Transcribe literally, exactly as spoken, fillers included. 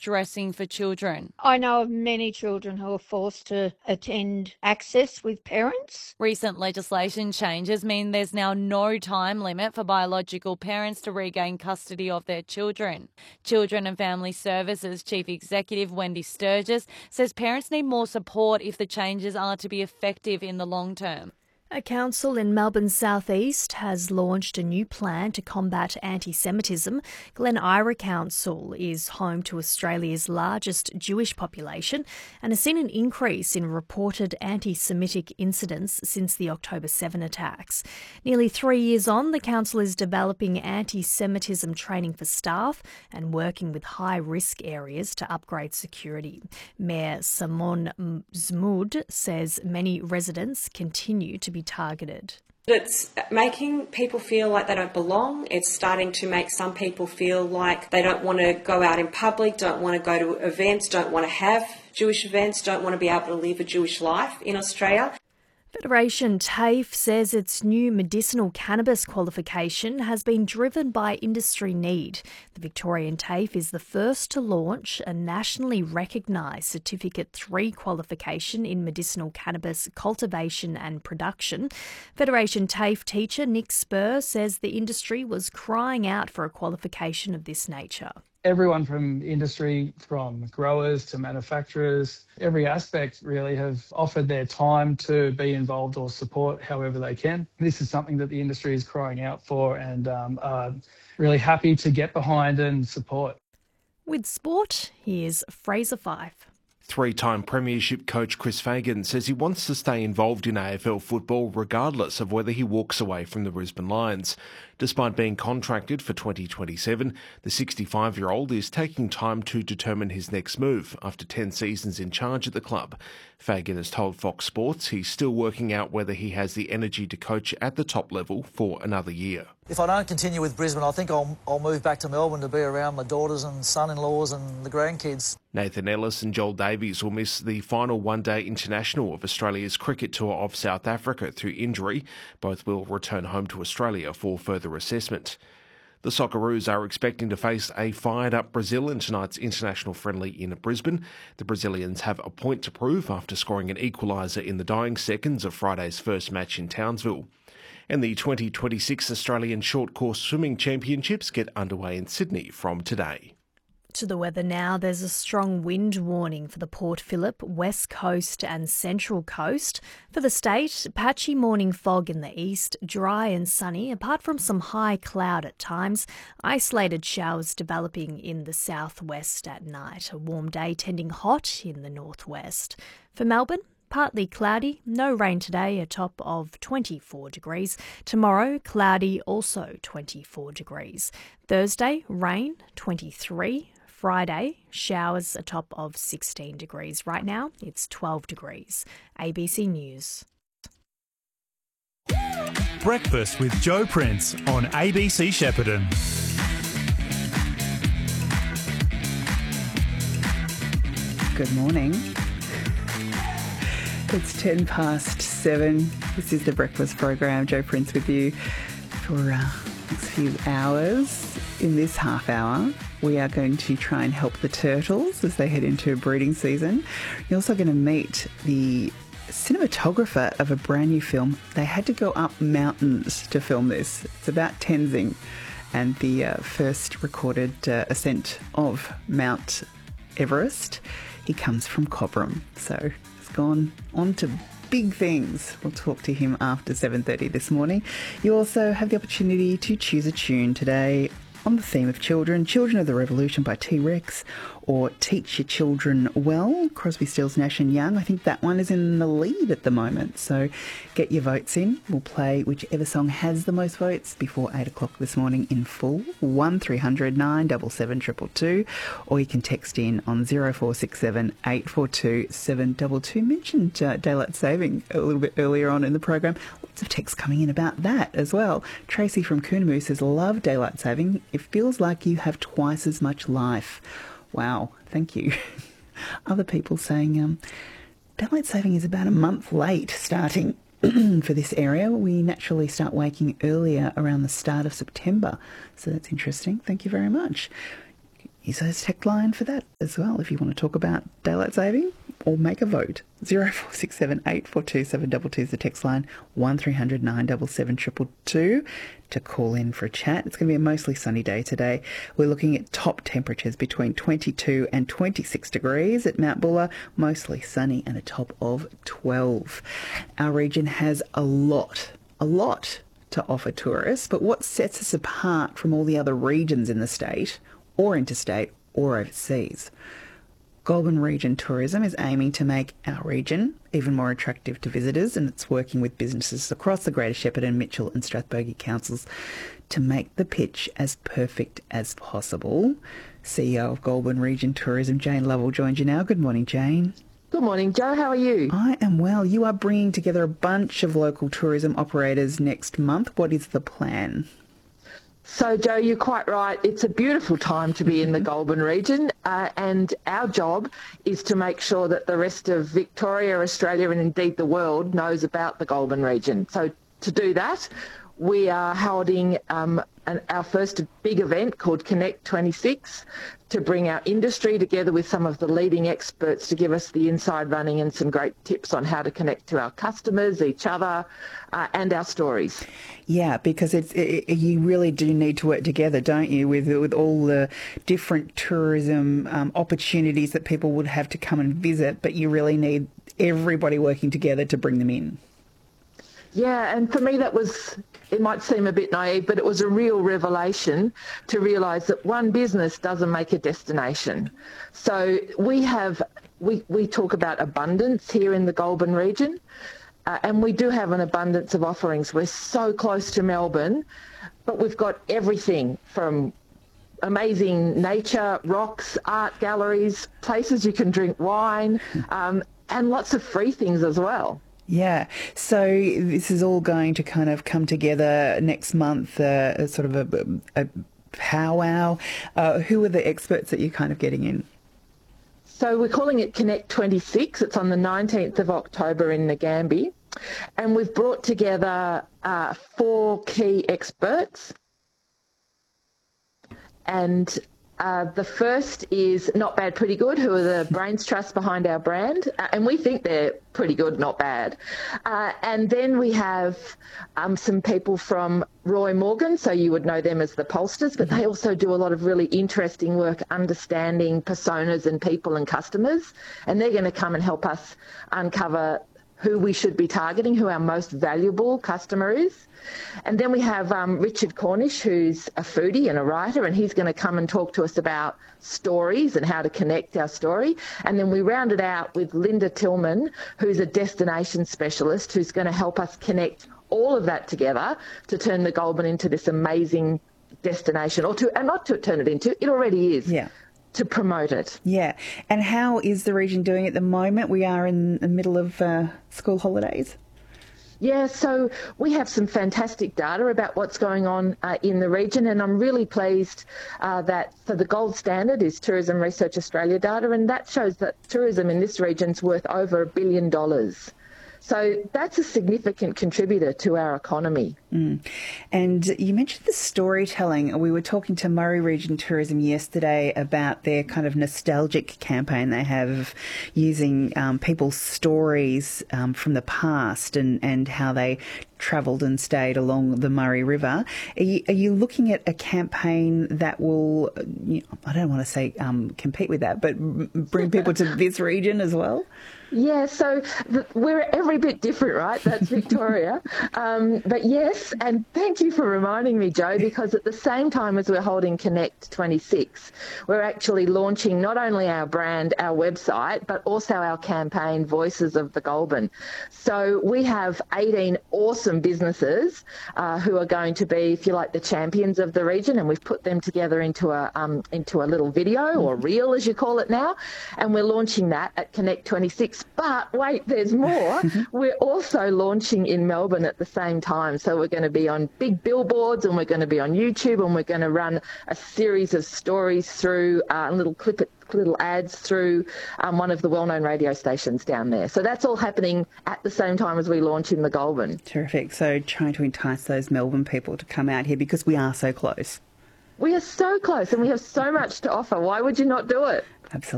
dressing for children. I know of many children who are forced to attend Access with parents. Recent legislation changes mean there's now no time limit for biological parents to regain custody of their children. Children and Family Services Chief Executive Wendy Sturgis says parents need more support if the changes are to be effective in the long term. A council in Melbourne's southeast has launched a new plan to combat anti-Semitism. Glen Ira Council is home to Australia's largest Jewish population and has seen an increase in reported anti-Semitic incidents since the October seventh attacks. Nearly three years on, the council is developing anti-Semitism training for staff and working with high-risk areas to upgrade security. Mayor Simon Zmoud says many residents continue to be targeted. It's making people feel like they don't belong. It's starting to make some people feel like they don't want to go out in public, don't want to go to events, don't want to have Jewish events, don't want to be able to live a Jewish life in Australia. Federation TAFE says its new medicinal cannabis qualification has been driven by industry need. The Victorian TAFE is the first to launch a nationally recognised Certificate three qualification in medicinal cannabis cultivation and production. Federation TAFE teacher Nick Spur says the industry was crying out for a qualification of this nature. Everyone from industry, from growers to manufacturers, every aspect really have offered their time to be involved or support however they can. This is something that the industry is crying out for and um, are really happy to get behind and support. With sport, here's Fraser Fife. Three-time premiership coach Chris Fagan says he wants to stay involved in A F L football regardless of whether he walks away from the Brisbane Lions. Despite being contracted for twenty twenty-seven, the sixty-five-year-old is taking time to determine his next move after ten seasons in charge at the club. Fagan has told Fox Sports he's still working out whether he has the energy to coach at the top level for another year. If I don't continue with Brisbane, I think I'll, I'll move back to Melbourne to be around my daughters and son-in-laws and the grandkids. Nathan Ellis and Joel Davies will miss the final one-day international of Australia's cricket tour of South Africa through injury. Both will return home to Australia for further assessment. The Socceroos are expecting to face a fired-up Brazil in tonight's international friendly in Brisbane. The Brazilians have a point to prove after scoring an equaliser in the dying seconds of Friday's first match in Townsville. And the twenty twenty-six Australian Short Course Swimming Championships get underway in Sydney from today. To the weather now, there's a strong wind warning for the Port Phillip, West Coast and Central Coast. For the state, patchy morning fog in the east, dry and sunny, apart from some high cloud at times, isolated showers developing in the southwest at night. A warm day tending hot in the northwest. For Melbourne, partly cloudy, no rain today, a top of twenty-four degrees. Tomorrow, cloudy, also twenty-four degrees. Thursday, rain, twenty-three. Friday, showers, a top of sixteen degrees. Right now, it's twelve degrees. A B C News. Breakfast with Joe Prince on A B C Shepparton. Good morning. It's ten past seven. This is the breakfast program. Joe Prince with you for uh, next few hours. In this half hour, we are going to try and help the turtles as they head into breeding season. You're also going to meet the cinematographer of a brand new film. They had to go up mountains to film this. It's about Tenzing and the uh, first recorded uh, ascent of Mount Everest. He comes from Cobram, so he's gone on to big things. We'll talk to him after seven thirty this morning. You also have the opportunity to choose a tune today on the theme of children, Children of the Revolution by T-Rex, or Teach Your Children Well, Crosby, Stills, Nash and Young. I think that one is in the lead at the moment, so get your votes in. We'll play whichever song has the most votes before eight o'clock this morning in full, one three hundred nine seven seven two two two, or you can text in on zero four six seven eight four two seven two two. Mentioned uh, daylight saving a little bit earlier on in the program. Lots of texts coming in about that as well. Tracy from Coonamoo says, love daylight saving. It feels like you have twice as much life. Wow, thank you. Other people saying um, daylight saving is about a month late starting for this area. We naturally start waking earlier around the start of September. So that's interesting. Thank you very much. use those tech line for that as well if you want to talk about daylight saving or make a vote. zero four six seven eight four two seven two two is the text line, one three hundred nine seven seven two two two to call in for a chat. It's going to be a mostly sunny day today. We're looking at top temperatures between twenty-two and twenty-six degrees at Mount Buller, mostly sunny and a top of twelve. Our region has a lot, a lot to offer tourists, but what sets us apart from all the other regions in the state or interstate or overseas? Goulburn Region Tourism is aiming to make our region even more attractive to visitors, and it's working with businesses across the Greater Shepparton, Mitchell and Strathbogie councils to make the pitch as perfect as possible. C E O of Goulburn Region Tourism, Jane Lovell, joins you now. Good morning, Jane. Good morning, Joe. How are you? I am well. You are bringing together a bunch of local tourism operators next month. What is the plan? So, Joe, you're quite right. It's a beautiful time to be in the Goulburn region, uh, and our job is to make sure that the rest of Victoria, Australia and indeed the world knows about the Goulburn region. So to do that, we are holding um, an, our first big event called Connect twenty-six to bring our industry together with some of the leading experts to give us the inside running and some great tips on how to connect to our customers, each other, uh, and our stories. Yeah, because it's it, you really do need to work together, don't you, with with all the different tourism um, opportunities that people would have to come and visit, but you really need everybody working together to bring them in. Yeah, and for me that was, it might seem a bit naive, but it was a real revelation to realise that one business doesn't make a destination. So we have, we, we talk about abundance here in the Goulburn region, uh, and we do have an abundance of offerings. We're so close to Melbourne, but we've got everything from amazing nature, rocks, art galleries, places you can drink wine, um, and lots of free things as well. Yeah, so this is all going to kind of come together next month, uh, sort of a, a powwow. Uh, who are the experts that you're kind of getting in? So we're calling it Connect twenty-six. It's on the nineteenth of October in Nagambie. And we've brought together uh, four key experts. And Uh, the first is Not Bad, Pretty Good, who are the brains trust behind our brand. Uh, and we think they're pretty good, not bad. Uh, and then we have um, some people from Roy Morgan, so you would know them as the pollsters, but they also do a lot of really interesting work understanding personas and people and customers. And they're going to come and help us uncover who we should be targeting, who our most valuable customer is. And then we have um, Richard Cornish, who's a foodie and a writer, and he's going to come and talk to us about stories and how to connect our story. And then we round it out with Linda Tillman, who's a destination specialist, who's going to help us connect all of that together to turn the Goulburn into this amazing destination, or to, and not to turn it into, it already is. Yeah. To promote it. Yeah. And how is the region doing at the moment? We are in the middle of uh, school holidays. Yeah, so we have some fantastic data about what's going on uh, in the region, and I'm really pleased uh, that so the gold standard is Tourism Research Australia data, and that shows that tourism in this region is worth over a billion dollars. So that's a significant contributor to our economy. Mm. And you mentioned the storytelling. We were talking to Murray Region Tourism yesterday about their kind of nostalgic campaign they have using um, people's stories um, from the past and, and how they travelled and stayed along the Murray River. Are you, are you looking at a campaign that will, you know, I don't want to say um, compete with that, but bring people to this region as well? Yeah, so the, we're every bit different, right? That's Victoria. um, but yes, and thank you for reminding me, Joe, because at the same time as we're holding Connect twenty-six, we're actually launching not only our brand, our website, but also our campaign, Voices of the Goulburn. So we have eighteen awesome businesses uh, who are going to be, if you like, the champions of the region, and we've put them together into a um, into a little video, or reel as you call it now, and we're launching that at Connect twenty-six. But wait, there's more. We're also launching in Melbourne at the same time. So we're going to be on big billboards, and we're going to be on YouTube, and we're going to run a series of stories through uh, little clip it, little ads through um, one of the well-known radio stations down there. So that's all happening at the same time as we launch in the Goulburn. Terrific. So trying to entice those Melbourne people to come out here because we are so close. We are so close and we have so much to offer. Why would you not do it? Absolutely.